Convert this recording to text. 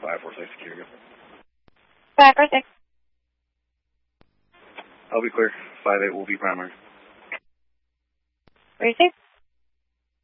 546 security. 546. I'll be clear. 58 will be primary. Receive.